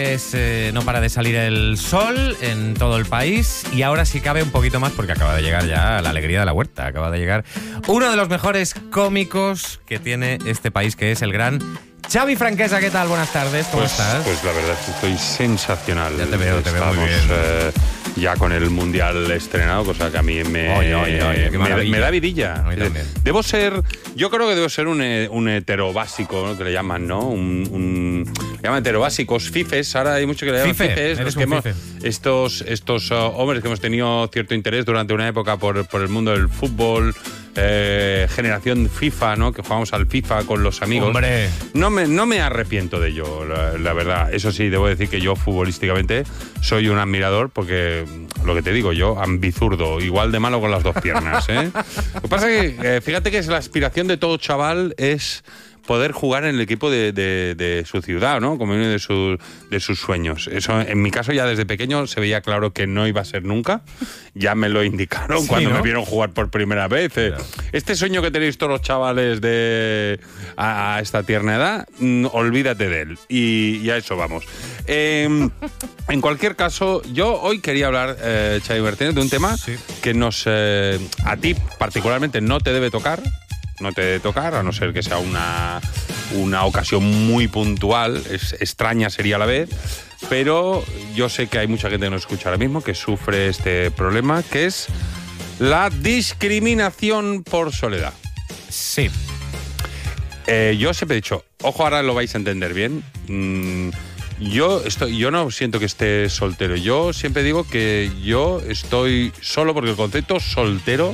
No para de salir el sol en todo el país y ahora sí cabe un poquito más porque acaba de llegar ya la alegría de la huerta. Acaba de llegar uno de los mejores cómicos que tiene este país, que es el gran Xavi Franquesa. ¿Qué tal? Buenas tardes, ¿cómo estás? Pues la verdad es que estoy sensacional. Ya te veo muy bien. Ya con el Mundial estrenado, cosa que a mí me da vidilla. Debo ser, yo creo que debo ser un hetero básico, ¿no? Que le llaman, ¿no? Le llaman hetero básicos, fifes. Ahora hay mucho que le llaman fifes. Estos hombres que hemos tenido cierto interés durante una época por el mundo del fútbol. Generación FIFA, ¿no? Que jugamos al FIFA con los amigos. ¡Hombre! No me arrepiento de ello, la verdad. Eso sí, debo decir que yo futbolísticamente soy un admirador porque, lo que te digo yo, ambizurdo, igual de malo con las dos piernas, ¿eh? Lo que pasa es que, fíjate que es la aspiración de todo chaval es poder jugar en el equipo de su ciudad, ¿no? Como uno de sus sueños. Eso, en mi caso, ya desde pequeño se veía claro que no iba a ser nunca. Ya me lo indicaron cuando me vieron jugar por primera vez. Claro. Este sueño que tenéis todos los chavales a esta tierna edad, olvídate de él. Y a eso vamos. En cualquier caso, yo hoy quería hablar, Xavi Martínez, de un tema que a ti particularmente no te debe tocar. No te debe tocar, a no ser que sea una ocasión muy puntual, extraña sería a la vez, pero yo sé que hay mucha gente que nos escucha ahora mismo que sufre este problema, que es la discriminación por soledad. Sí. Yo siempre he dicho, ojo, ahora lo vais a entender bien. Yo no siento que esté soltero. Yo siempre digo que yo estoy solo porque el concepto soltero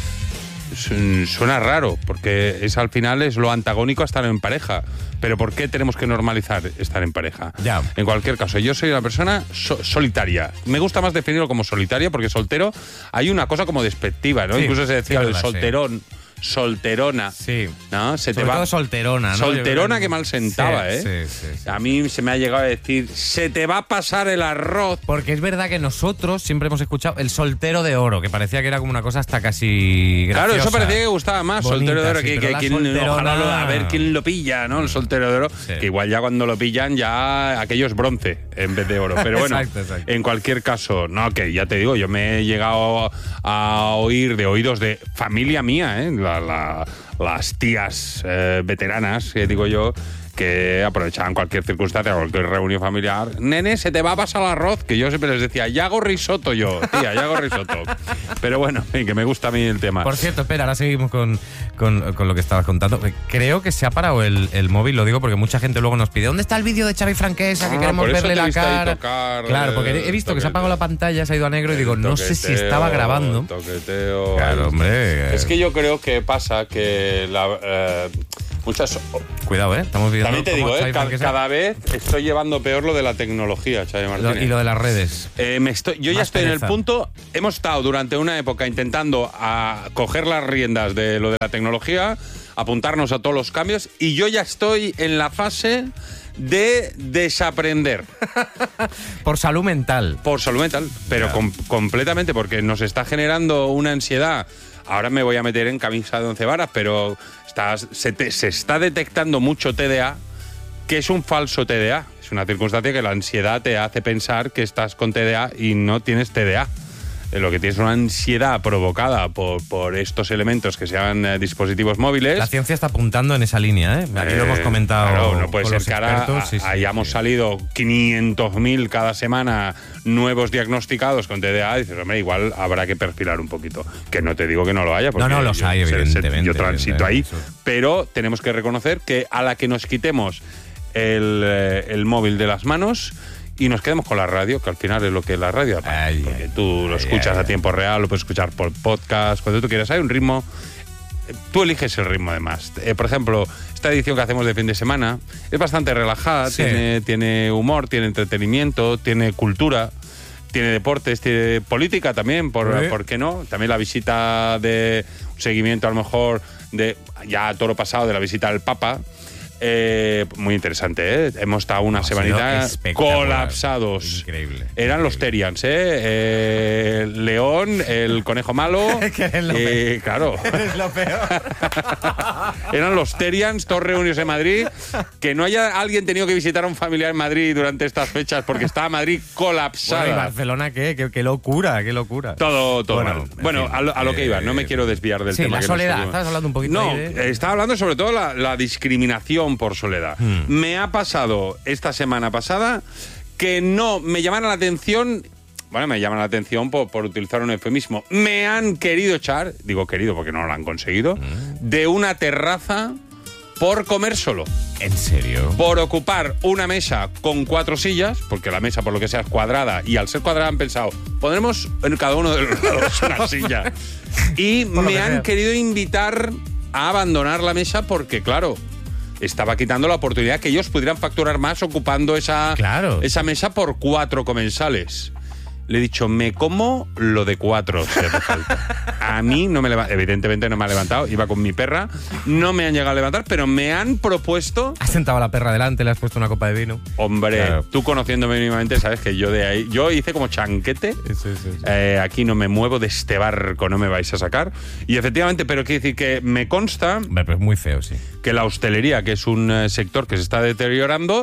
suena raro, porque al final es lo antagónico a estar en pareja. Pero ¿por qué tenemos que normalizar estar en pareja? Ya. En cualquier caso, yo soy una persona solitaria. Me gusta más definirlo como solitaria, porque soltero hay una cosa como despectiva, ¿no? Sí, incluso se decía el solterón. Solterona. Sí. ¿No? Sobre todo solterona, ¿no? Solterona que mal sentaba, ¿eh? Sí. A mí se me ha llegado a decir, se te va a pasar el arroz. Porque es verdad que nosotros siempre hemos escuchado el soltero de oro, que parecía que era como una cosa hasta casi graciosa. Claro, eso parecía que gustaba más, bonita, soltero de oro, ojalá a ver quién lo pilla, ¿no? El soltero de oro. Sí. Que igual ya cuando lo pillan, ya aquello es bronce en vez de oro. Pero bueno, exacto. En cualquier caso, no, que ya te digo, yo me he llegado a oír de oídos de familia mía, ¿eh? Las tías veteranas, que digo yo, que aprovechaban cualquier circunstancia, cualquier reunión familiar. Nene, se te va a pasar el arroz, que yo siempre les decía, ya hago risotto yo, tía, ya hago risotto. Pero bueno, que me gusta a mí el tema. Por cierto, espera, ahora seguimos con lo que estabas contando. Creo que se ha parado el móvil, lo digo porque mucha gente luego nos pide, ¿dónde está el vídeo de Xavi Franquesa? Que queremos verle la cara. Claro, porque he visto que se ha apagado la pantalla, se ha ido a negro y digo, no sé si estaba grabando. Toqueteo. Claro, hombre. Es que yo creo que pasa que muchas... Cuidado, estamos viendo. También te digo, cada vez estoy llevando peor lo de la tecnología, Xavi Martínez. Y lo de las redes. Yo ya estoy en el punto. Hemos estado durante una época intentando coger las riendas de lo de la tecnología, apuntarnos a todos los cambios, y yo ya estoy en la fase de desaprender. Por salud mental. Por salud mental, pero completamente, porque nos está generando una ansiedad. Ahora me voy a meter en camisa de 11 varas, pero se está detectando mucho TDA, que es un falso TDA. Es una circunstancia que la ansiedad te hace pensar que estás con TDA y no tienes TDA. Lo que tienes es una ansiedad provocada por estos elementos que se llaman dispositivos móviles. La ciencia está apuntando en esa línea, ¿eh? Aquí lo hemos comentado. Claro, no puede ser que ahora hayamos salido 500.000 cada semana nuevos diagnosticados con TDA. Y dices, hombre, igual habrá que perfilar un poquito. Que no te digo que no lo haya. Porque no los hay, evidentemente. Yo transito ahí. Pero tenemos que reconocer que a la que nos quitemos el móvil de las manos y nos quedemos con la radio, que al final es lo que es la radio. Porque tú lo escuchas a tiempo real, lo puedes escuchar por podcast, cuando tú quieras. Hay un ritmo, tú eliges el ritmo además. Por ejemplo, esta edición que hacemos de fin de semana es bastante relajada, tiene humor, tiene entretenimiento, tiene cultura, tiene deportes, tiene política también, ¿por qué no? También la visita de seguimiento a lo mejor de ya toro pasado de la visita del Papa. Muy interesante, ¿eh? Hemos estado una semanita colapsados. Increíble. Eran los Terians, ¿eh? El león, el conejo malo. Que eres lo peor. Claro. Eres lo peor. Eran los Terians, todos reunidos en Madrid. Que no haya alguien tenido que visitar a un familiar en Madrid durante estas fechas porque estaba Madrid colapsada. Bueno, ¿y Barcelona qué? Qué locura, qué locura. Todo Bueno, mal. Bueno, en fin, a lo que iba, no me quiero desviar del sí, tema. la que soledad, nos estabas hablando un poquito No, ahí de... estaba hablando sobre todo la discriminación por soledad. Me ha pasado esta semana pasada que no me llaman la atención. Bueno, me llaman la atención por utilizar un eufemismo. Me han querido echar, digo querido porque no lo han conseguido, de una terraza por comer solo. ¿En serio? Por ocupar una mesa con 4 sillas, porque la mesa por lo que sea es cuadrada, y al ser cuadrada han pensado, pondremos en cada uno de los lados una silla. Y me han querido invitar a abandonar la mesa porque, claro, estaba quitando la oportunidad que ellos pudieran facturar más ocupando esa mesa por 4 comensales. Le he dicho, me como lo de 4 si hace falta. A mí no me evidentemente no me ha levantado, iba con mi perra, no me han llegado a levantar, pero me han propuesto... Has sentado a la perra delante, le has puesto una copa de vino. Hombre, claro. Tú conociéndome mínimamente sabes que yo de ahí, yo hice como chanquete, sí. Aquí no me muevo de este barco, no me vais a sacar. Y efectivamente, pero quiere decir que me consta... Pero es muy feo, sí. Que la hostelería, que es un sector que se está deteriorando...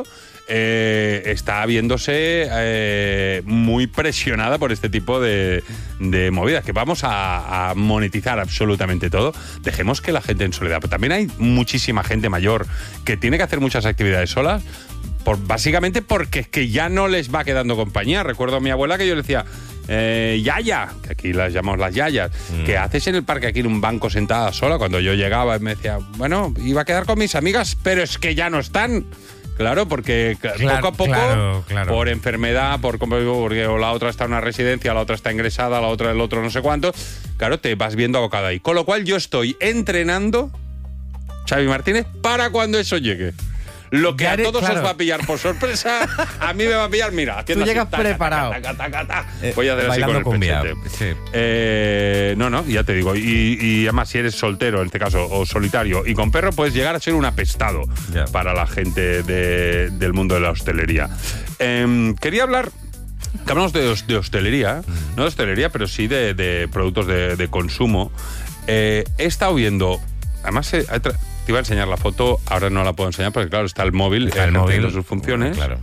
está viéndose muy presionada por este tipo de movidas, que vamos a monetizar absolutamente todo. Dejemos que la gente en soledad. Pero también hay muchísima gente mayor que tiene que hacer muchas actividades solas, básicamente porque es que ya no les va quedando compañía. Recuerdo a mi abuela que yo le decía... Yaya, que aquí las llamamos las yayas, ¿qué haces en el parque aquí en un banco sentada sola? Cuando yo llegaba me decía, bueno, iba a quedar con mis amigas, pero es que ya no están. Claro, porque poco a poco, por enfermedad, porque o la otra está en una residencia, la otra está ingresada, la otra el otro no sé cuánto, claro, te vas viendo abocada ahí. Con lo cual yo estoy entrenando, Xavi Martínez, para cuando eso llegue. Lo que a todos os va a pillar por sorpresa, a mí me va a pillar, mira. Tú llegas preparado. Voy a hacer así con el pechete. Sí. No, ya te digo. Y además, si eres soltero, en este caso, o solitario, y con perro, puedes llegar a ser un apestado para la gente del mundo de la hostelería. Quería hablar... Que hablamos de hostelería, no de hostelería, pero sí de productos de consumo. He estado viendo... Además... Te iba a enseñar la foto, ahora no la puedo enseñar porque, claro, está el móvil haciendo sus funciones. Claro.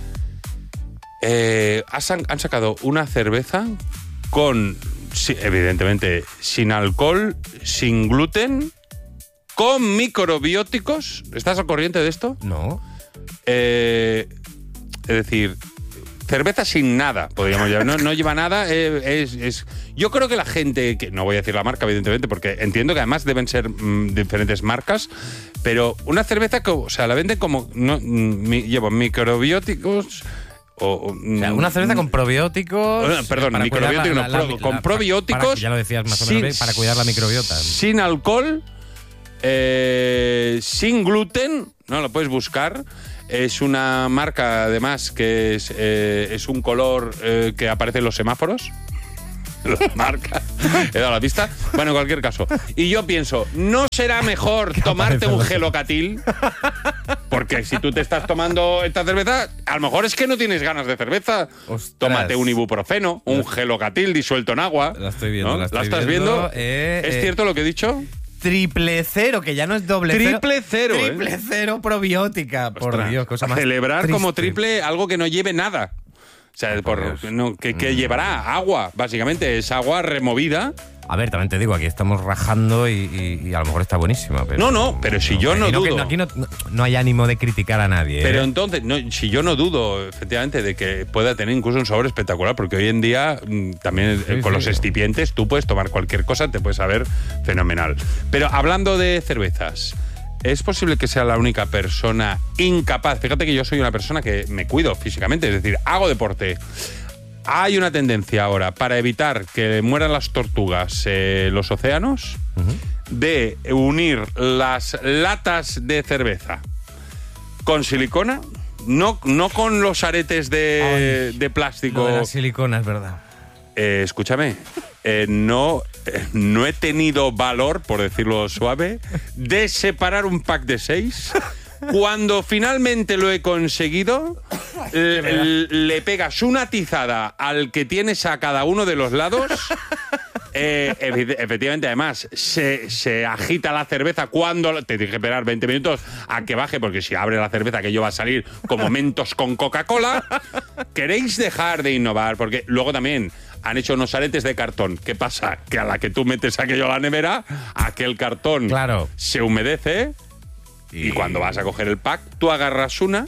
Han sacado una cerveza con, evidentemente, sin alcohol, sin gluten, con microbióticos. ¿Estás al corriente de esto? No. Es decir... Cerveza sin nada, podríamos llamar. No lleva nada. Yo creo que la gente, que no voy a decir la marca, evidentemente, porque entiendo que además deben ser diferentes marcas, pero una cerveza que, o sea, la venden como... lleva microbióticos... O sea, una cerveza con probióticos... Perdón, microbióticos, con probióticos... Ya lo decías más o menos bien, para cuidar la microbiota. Sin alcohol, sin gluten, no lo puedes buscar... Es una marca, además, que es un color que aparece en los semáforos. La marca. He dado la pista. Bueno, en cualquier caso. Y yo pienso, ¿no será mejor tomarte un gelocatil? Porque si tú te estás tomando esta cerveza, a lo mejor es que no tienes ganas de cerveza. Ostras. Tómate un ibuprofeno, un gelocatil disuelto en agua. La estoy viendo, ¿no? ¿La estás viendo? ¿Es cierto lo que he dicho? Triple cero, que ya no es doble cero. Triple cero probiótica. Ostras, por Dios, cosa más celebrar triste. Como triple algo que no lleve nada. O sea, que llevará agua, básicamente. Es agua removida. A ver, también te digo, aquí estamos rajando y a lo mejor está buenísima. Pero, pero si yo no dudo... Aquí no hay ánimo de criticar a nadie. Pero entonces, si yo no dudo, efectivamente, de que pueda tener incluso un sabor espectacular, porque hoy en día, también con los excipientes, tú puedes tomar cualquier cosa, te puedes saber fenomenal. Pero hablando de cervezas... ¿Es posible que sea la única persona incapaz? Fíjate que yo soy una persona que me cuido físicamente, es decir, hago deporte. Hay una tendencia ahora para evitar que mueran las tortugas los océanos de unir las latas de cerveza con silicona, no con los aretes de plástico. Lo de la silicona, es verdad. Escúchame, no he tenido valor, por decirlo suave, de separar un pack de 6 Cuando finalmente lo he conseguido, le pegas una tizada al que tienes a cada uno de los lados. Efectivamente, además, se agita la cerveza cuando... Te tienes que esperar 20 minutos a que baje, porque si abre la cerveza, aquello va a salir como Mentos con Coca-Cola. ¿Queréis dejar de innovar? Porque luego también han hecho unos aretes de cartón. ¿Qué pasa? Que a la que tú metes aquello a la nevera, aquel cartón se humedece y cuando vas a coger el pack, tú agarras una...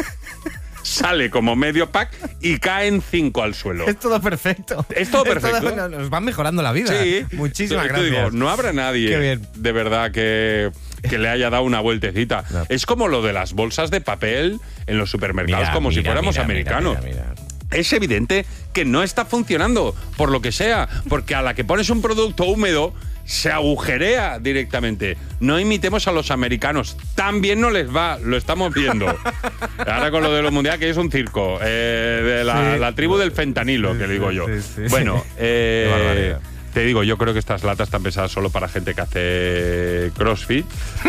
Sale como medio pack y caen 5 al suelo. Es todo perfecto. Es todo perfecto. Nos van mejorando la vida. Sí. Muchísimas gracias. Digo, no habrá nadie de verdad que le haya dado una vueltecita. No. Es como lo de las bolsas de papel en los supermercados, si fuéramos americanos. Mira. Es evidente que no está funcionando, por lo que sea, porque a la que pones un producto húmedo se agujerea directamente. No imitemos a los americanos. Tan bien no les va, lo estamos viendo. Ahora con lo de los mundiales, que es un circo. De la tribu del fentanilo, que digo yo. Bueno, qué barbaridad. Te digo, yo creo que estas latas están pensadas solo para gente que hace crossfit.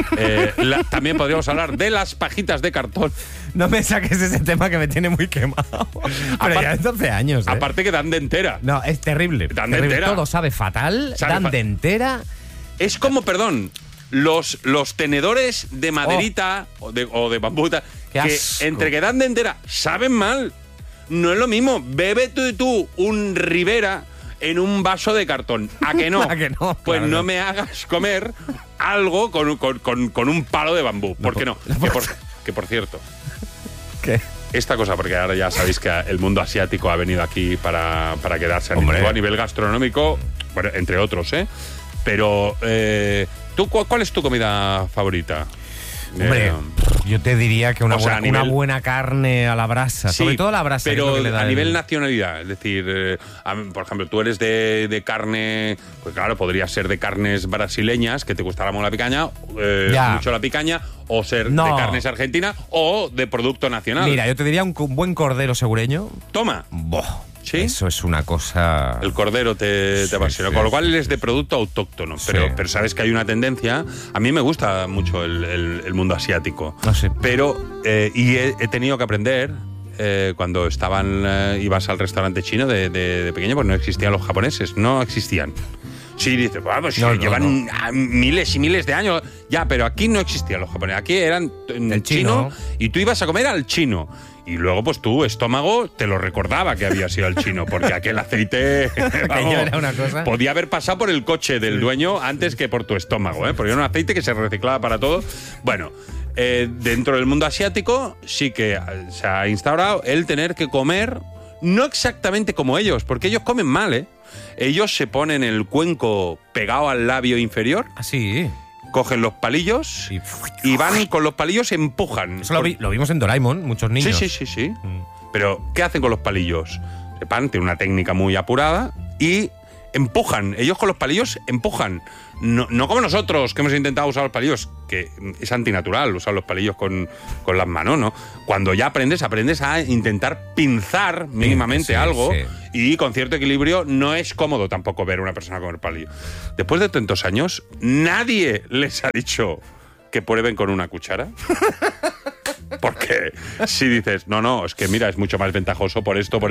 También podríamos hablar de las pajitas de cartón. No me saques ese tema que me tiene muy quemado. Pero ya es 12 años. Aparte que dan de entera. No, es terrible. Dan de entera. Todo sabe fatal. Dan de entera. Es como, perdón, los tenedores de maderita o de bambú, que entre que dan de entera saben mal. No es lo mismo. Bebe tú un Ribera en un vaso de cartón. ¿A que no? ¿A que no? Pues claro, no me hagas comer algo con un palo de bambú. ¿Por qué no? Que por cierto... ¿Qué? Esta cosa, porque ahora ya sabéis que el mundo asiático ha venido aquí para quedarse a nivel gastronómico, bueno, entre otros, ¿eh? Pero, ¿tú cuál es tu comida favorita? Hombre, yo te diría que una buena carne a la brasa, sí, sobre todo la brasa. Pero que le da a nivel nacionalidad, es decir, por ejemplo, tú eres de carne, pues claro, podría ser de carnes brasileñas, que te gustará mucho la picaña, o ser de carnes argentinas, o de producto nacional. Mira, yo te diría un buen cordero segureño. Toma. ¿Sí? Eso es una cosa... El cordero te apasiona, con lo cual es de producto autóctono. Pero sabes que hay una tendencia... A mí me gusta mucho el mundo asiático. Pero, y he tenido que aprender... cuando ibas al restaurante chino de pequeño, pues no existían los japoneses, no existían. Sí, dices, vamos, llevan miles y miles de años. Ya, pero aquí no existían los japoneses. Aquí eran el chino y tú ibas a comer al chino. Y luego, pues tu estómago te lo recordaba que había sido el chino, porque aquel aceite era una cosa. Podía haber pasado por el coche del dueño antes que por tu estómago, porque era un aceite que se reciclaba para todo. Bueno, dentro del mundo asiático sí que se ha instaurado el tener que comer no exactamente como ellos, porque ellos comen mal, ¿eh? Ellos se ponen el cuenco pegado al labio inferior. Así. Cogen los palillos y van con los palillos, empujan. Eso lo vimos en Doraemon, muchos niños. Sí. Pero, ¿qué hacen con los palillos? Tienen una técnica muy apurada y empujan. Ellos con los palillos empujan. No como nosotros, que hemos intentado usar los palillos, que es antinatural usar los palillos con las manos, ¿no? Cuando ya aprendes a intentar pinzar mínimamente algo y con cierto equilibrio. No es cómodo tampoco ver a una persona comer palillo. Después de tantos años, nadie les ha dicho que prueben con una cuchara. Porque si dices, no, es que mira, es mucho más ventajoso por esto.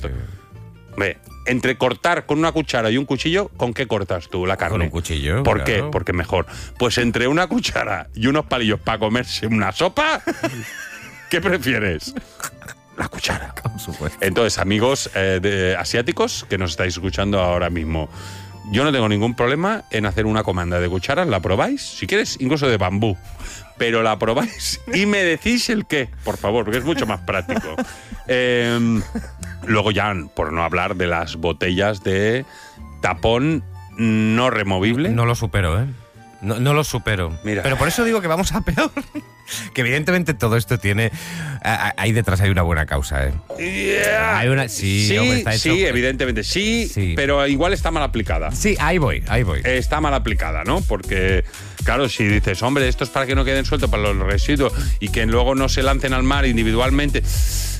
Entre cortar con una cuchara y un cuchillo, ¿con qué cortas tú la carne? Con un cuchillo. ¿Por qué? Porque mejor. Pues entre una cuchara y unos palillos para comerse una sopa, ¿qué prefieres? La cuchara. Por supuesto. Entonces, amigos asiáticos que nos estáis escuchando ahora mismo, yo no tengo ningún problema en hacer una comanda de cucharas, la probáis, si quieres, incluso de bambú. Pero la probáis y me decís el qué, por favor, porque es mucho más práctico. Luego ya, por no hablar de las botellas de tapón no removible. No lo supero, ¿eh? No lo supero. Mira. Pero por eso digo que vamos a peor. Que evidentemente todo esto tiene... Ahí detrás hay una buena causa, ¿eh? Yeah. Hay una... Sí, hombre, está hecho... Sí, evidentemente, sí, pero igual está mal aplicada. Sí, ahí voy. Está mal aplicada, ¿no? Porque, claro, si dices, hombre, esto es para que no queden sueltos para los residuos y que luego no se lancen al mar individualmente...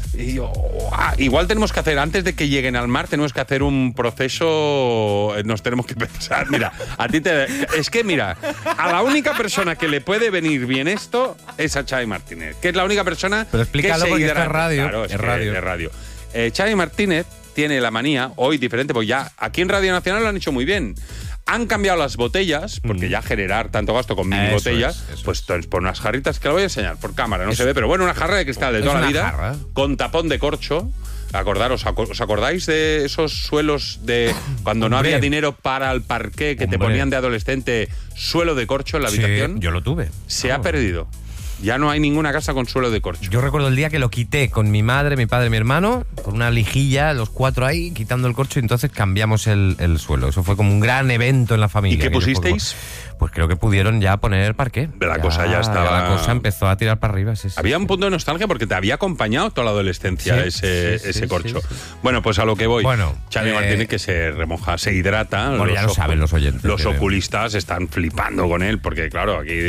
Y yo, igual tenemos que hacer, antes de que lleguen al mar, tenemos que hacer un proceso, nos tenemos que pensar, mira, es que mira, a la única persona que le puede venir bien esto es a Xavi Martínez, que es la única persona Pero explícalo que se porque hidrata. esto es radio. Claro, Es radio. es radio. Xavi Martínez tiene la manía, hoy diferente, porque ya aquí en Radio Nacional lo han hecho muy bien. Han cambiado las botellas, porque ya generar tanto gasto con mini botellas, pues por unas jarritas que lo voy a enseñar por cámara, no se ve, pero bueno, una jarra de cristal de toda la vida, jarra. con tapón de corcho. ¿Os acordáis de esos suelos de cuando no había dinero para el parqué que te ponían de adolescente suelo de corcho en la habitación? Sí, yo lo tuve. Se ha perdido. Ya no hay ninguna casa con suelo de corcho. Yo recuerdo el día que lo quité con mi madre, mi padre y mi hermano, con una lijilla, los 4 ahí, quitando el corcho, y entonces cambiamos el suelo. Eso fue como un gran evento en la familia. ¿Y qué pusisteis? Pues creo que pudieron ya poner parqué. La cosa ya estaba... La cosa empezó a tirar para arriba. Sí, había un punto de nostalgia porque te había acompañado toda la adolescencia ese corcho. Sí. Bueno, pues a lo que voy. Bueno, Xavi Martínez que se remoja, se hidrata. Bueno, ya lo saben los oyentes. Los oculistas están flipando con él porque, claro, aquí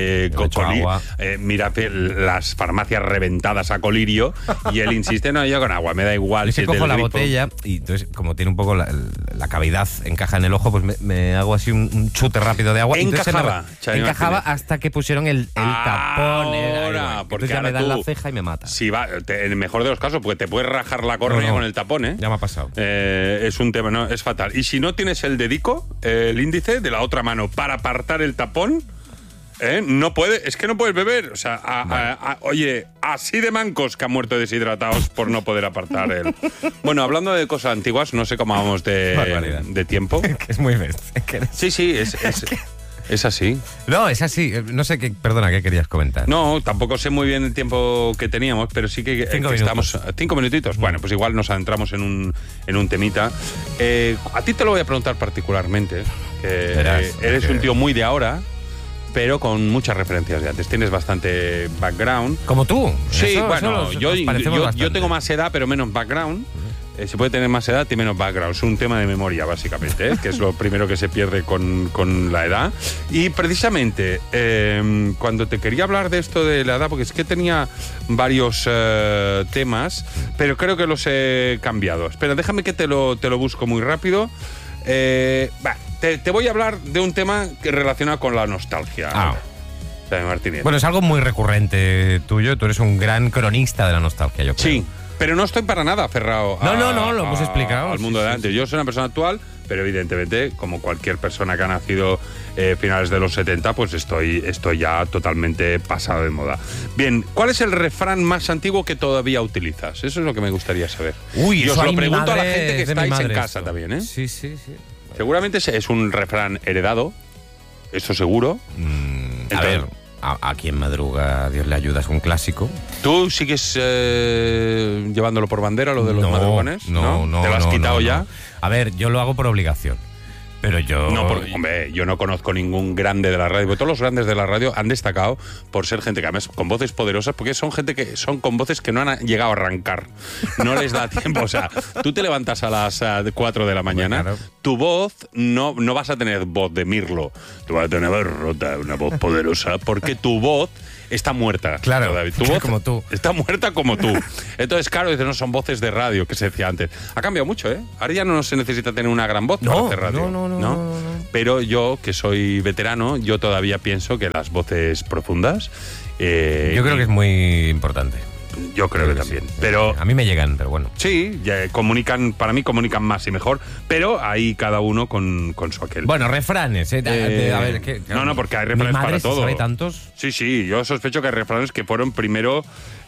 mira las farmacias reventadas a colirio y él insiste, no, yo con agua, me da igual. Si cojo la botella y entonces, como tiene un poco la cavidad, encaja en el ojo, pues me hago así un chute rápido de agua. Encajaba hasta que pusieron el tapón. Porque ya me dan la ceja y me mata. Si va, en el mejor de los casos, porque te puedes rajar la córnea con el tapón, ¿eh? Ya me ha pasado. Es un tema, no, es fatal. Y si no tienes el dedico, el índice de la otra mano para apartar el tapón, no puede, es que no puedes beber. O sea, oye, así de mancos que han muerto deshidratados por no poder apartar el... Bueno, hablando de cosas antiguas, no sé cómo vamos de tiempo. Es muy bestia. Sí, es así. No, es así. No sé perdona, ¿qué querías comentar? No, tampoco sé muy bien el tiempo que teníamos, pero sí que estamos... 5 minutitos. Bueno, pues igual nos adentramos en un temita. A ti te lo voy a preguntar particularmente. Eres un tío muy de ahora, pero con muchas referencias de antes. Tienes bastante background. ¿Como tú? Sí, bueno, yo tengo más edad, pero menos background. Se puede tener más edad y menos background. Es un tema de memoria, básicamente, que es lo primero que se pierde con la edad. Y precisamente, cuando te quería hablar de esto de la edad, porque es que tenía varios temas, pero creo que los he cambiado. Espera, déjame que te lo busco muy rápido. Te voy a hablar de un tema relacionado con la nostalgia. Xavi Martínez. Bueno, es algo muy recurrente tuyo. Tú eres un gran cronista de la nostalgia, yo creo. Sí, pero no estoy para nada aferrado no, lo hemos explicado. Al mundo de antes. Yo soy una persona actual, pero evidentemente, como cualquier persona que ha nacido finales de los 70, pues estoy ya totalmente pasado de moda. Bien, ¿cuál es el refrán más antiguo que todavía utilizas? Eso es lo que me gustaría saber. Uy, y os lo pregunto a la gente que estáis en casa también, ¿eh? Sí. Seguramente es un refrán heredado, eso seguro. A ver, a quien madruga Dios le ayuda, es un clásico. ¿Tú sigues llevándolo por bandera, lo de los madrugones? No. ¿Te lo has quitado ya? No. A ver, yo lo hago por obligación. Pero yo... Hombre, yo no conozco ningún grande de la radio, porque todos los grandes de la radio han destacado por ser gente que además con voces poderosas, porque son gente que son con voces que no han llegado a arrancar. No les da tiempo. O sea, tú te levantas a las 4 de la mañana, claro. Tu voz no vas a tener voz de mirlo, tú vas a tener una voz poderosa, porque tu voz está muerta. Claro, David. Tu voz como tú. Está muerta como tú. Entonces, claro, dices, no son voces de radio, que se decía antes. Ha cambiado mucho, ¿eh? Ahora ya no se necesita tener una gran voz para hacer radio. No. Pero yo, que soy veterano, yo todavía pienso que las voces profundas... yo creo que es muy importante. Yo creo que también. Sí. Pero a mí me llegan, pero bueno. Sí, para mí comunican más y mejor, pero ahí cada uno con su aquel. Bueno, refranes, a ver, no, porque hay refranes para todo. ¿Sabe tantos? Sí, yo sospecho que hay refranes que fueron primero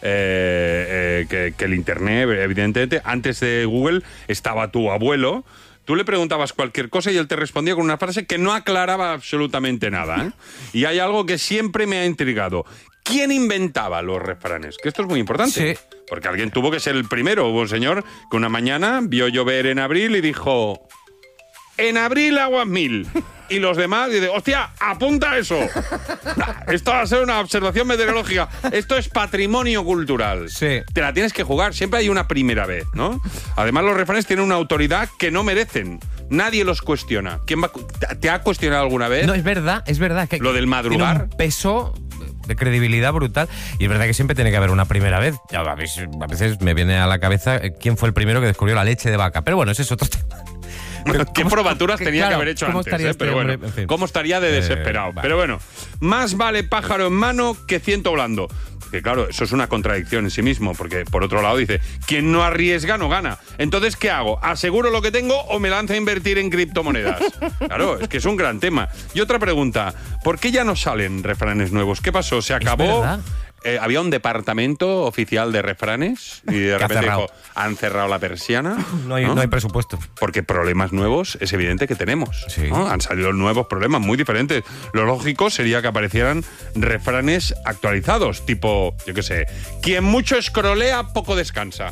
que el internet, evidentemente. Antes de Google estaba tu abuelo. Tú le preguntabas cualquier cosa y él te respondía con una frase que no aclaraba absolutamente nada, ¿eh? Y hay algo que siempre me ha intrigado. ¿Quién inventaba los refranes? Que esto es muy importante. Sí. Porque alguien tuvo que ser el primero. Hubo un señor que una mañana vio llover en abril y dijo: en abril aguas 1000. Y los demás dicen: hostia, apunta eso. Esto va a ser una observación meteorológica. Esto es patrimonio cultural. Sí. Te la tienes que jugar. Siempre hay una primera vez, ¿no? Además, los refranes tienen una autoridad que no merecen. Nadie los cuestiona. ¿Te ha cuestionado alguna vez? No, es verdad. Que lo del madrugar. Tiene un peso de credibilidad brutal. Y es verdad que siempre tiene que haber una primera vez. Ya, a veces me viene a la cabeza quién fue el primero que descubrió la leche de vaca. Pero bueno, ese es otro tema. ¿Qué probaturas tenía que haber hecho ¿cómo antes? Pero bueno, en fin. ¿cómo estaría de desesperado? Vale. Pero bueno, más vale pájaro en mano que ciento volando. Que claro, eso es una contradicción en sí mismo, porque por otro lado dice, quien no arriesga no gana. Entonces, ¿qué hago? ¿Aseguro lo que tengo o me lanzo a invertir en criptomonedas? Claro, es que es un gran tema. Y otra pregunta, ¿por qué ya no salen refranes nuevos? ¿Qué pasó? ¿Se acabó? Había un departamento oficial de refranes y de repente dijo, han cerrado la persiana. No hay presupuesto. Porque problemas nuevos es evidente que tenemos. Sí. ¿No? Han salido nuevos problemas muy diferentes. Lo lógico sería que aparecieran refranes actualizados, tipo, yo qué sé, quien mucho escrolea, poco descansa.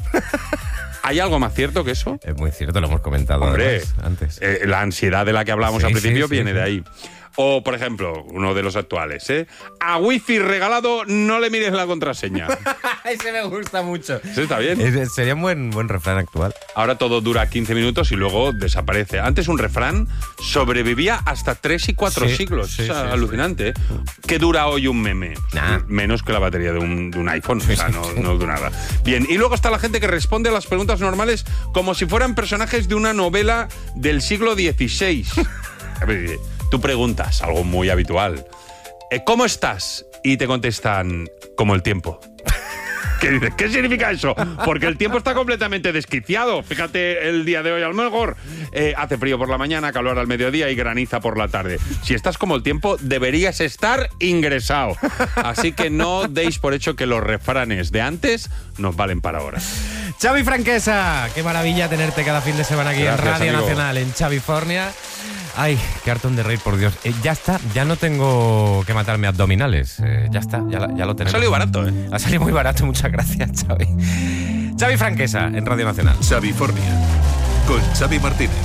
¿Hay algo más cierto que eso? Es muy cierto, lo hemos comentado. Hombre, antes. La ansiedad de la que hablábamos Sí, al principio sí, viene sí. de ahí. O, por ejemplo, uno de los actuales, a wifi regalado no le mires la contraseña. Ese me gusta mucho. ¿Sí, está bien? Sería un buen refrán actual. Ahora todo dura 15 minutos y luego desaparece. Antes un refrán sobrevivía hasta 3 y 4 siglos. Sí, es sí, alucinante. ¿Qué dura hoy un meme? Nah. Menos que la batería de un iPhone. O sea, no dura nada. Bien, y luego está la gente que responde a las preguntas normales como si fueran personajes de una novela del siglo XVI. A ver, tú preguntas, algo muy habitual. ¿Cómo estás? Y te contestan, como el tiempo. ¿Qué dices? ¿Qué significa eso? Porque el tiempo está completamente desquiciado. Fíjate el día de hoy, a lo mejor hace frío por la mañana, calor al mediodía y graniza por la tarde. Si estás como el tiempo, deberías estar ingresado. Así que no deis por hecho que los refranes de antes nos valen para ahora. Xavi Franquesa, qué maravilla tenerte cada fin de semana aquí Gracias, en Radio amigo. Nacional, en Xavifornia. Ay, qué hartón de reír, por Dios. Ya está, ya no tengo que matarme abdominales. Ya está, ya lo tenemos. Ha salido barato, ¿eh? Ha salido muy barato, muchas gracias, Xavi. Xavi Franquesa, en Radio Nacional. Xavifornia, con Xavi Martínez.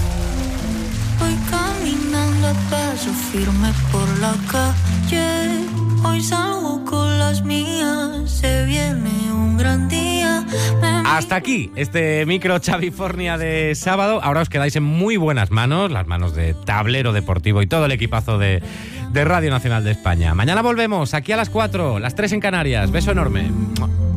Voy caminando a paso firme por la calle. Hoy salgo con las mías. Se viene un gran día. Hasta aquí este micro Xavifornia de sábado. Ahora os quedáis en muy buenas manos, las manos de Tablero Deportivo y todo el equipazo de Radio Nacional de España. Mañana volvemos aquí a las 4, las 3 en Canarias. Beso enorme.